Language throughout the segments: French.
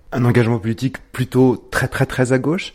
Un engagement politique plutôt très très très à gauche?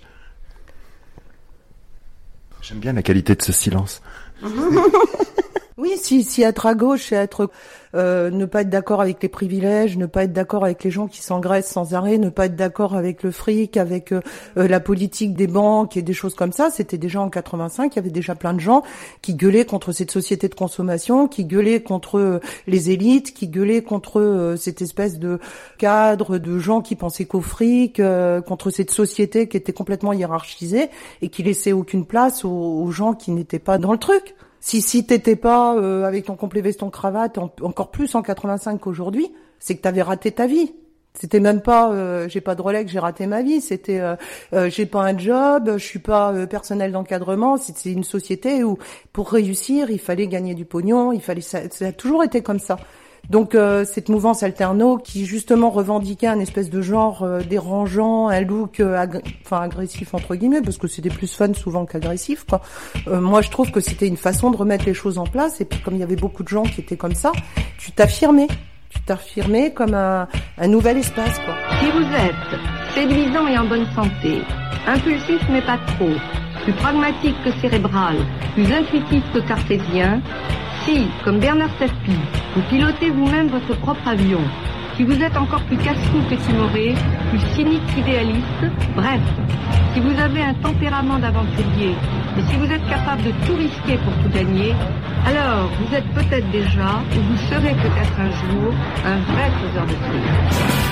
J'aime bien la qualité de ce silence. Oui, si être à gauche, c'est être ne pas être d'accord avec les privilèges, ne pas être d'accord avec les gens qui s'engraissent sans arrêt, ne pas être d'accord avec le fric, avec la politique des banques et des choses comme ça. C'était déjà en 85, il y avait déjà plein de gens qui gueulaient contre cette société de consommation, qui gueulaient contre les élites, qui gueulaient contre cette espèce de cadre de gens qui pensaient qu'au fric, contre cette société qui était complètement hiérarchisée et qui laissait aucune place aux gens qui n'étaient pas dans le truc. Si t'étais pas avec ton complet veston cravate, encore plus en 85 qu'aujourd'hui, c'est que t'avais raté ta vie. C'était même pas j'ai pas de Rolex, j'ai raté ma vie. C'était j'ai pas un job, je suis pas personnel d'encadrement. C'est une société où pour réussir, il fallait gagner du pognon, ça a toujours été comme ça. Donc cette mouvance alterno qui justement revendiquait un espèce de genre dérangeant, un look agressif entre guillemets, parce que c'était plus fun souvent qu'agressif quoi. Moi je trouve que c'était une façon de remettre les choses en place, et puis comme il y avait beaucoup de gens qui étaient comme ça, tu t'affirmais comme un nouvel espace quoi. Si vous êtes séduisant et en bonne santé, impulsif mais pas trop, plus pragmatique que cérébral, plus intuitif que cartésien, si, comme Bernard Tapie, vous pilotez vous-même votre propre avion, si vous êtes encore plus casse-cou que timoré, plus cynique qu'idéaliste, bref, si vous avez un tempérament d'aventurier, et si vous êtes capable de tout risquer pour tout gagner, alors vous êtes peut-être déjà, ou vous serez peut-être un jour, un vrai faiseur de trucs.